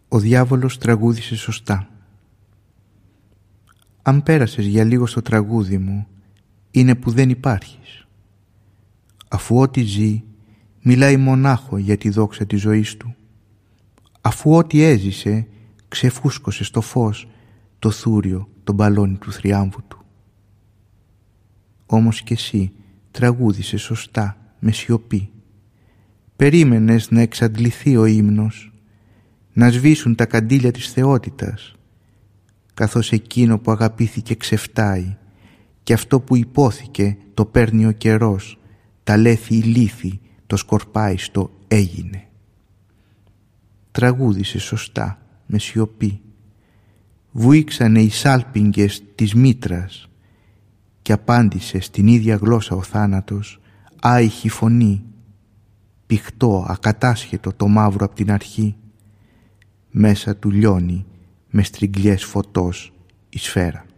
Ο διάβολος τραγούδισε σωστά. Αν πέρασες για λίγο στο τραγούδι μου, είναι που δεν υπάρχεις. Αφού ό,τι ζει μιλάει μονάχο για τη δόξα της ζωής του. Αφού ό,τι έζησε ξεφούσκωσε στο φως το θούριο, το μπαλόνι του θριάμβου του. Όμως κι εσύ τραγούδισες σωστά, με σιωπή. Περίμενες να εξαντληθεί ο ύμνος, να σβήσουν τα καντήλια της θεότητας, καθώς εκείνο που αγαπήθηκε ξεφτάει και αυτό που υπόθηκε το παίρνει ο καιρός, τα λέθη ηλίθι το σκορπάει στο έγινε. Τραγούδισε σωστά, με σιωπή. Βουήξανε οι σάλπιγγες της μήτρας και απάντησε στην ίδια γλώσσα ο θάνατος, άϊχη φωνή, πηχτό, ακατάσχετο το μαύρο απ' την αρχή. Μέσα του λιώνει με στριγγιές φωτός η σφαίρα.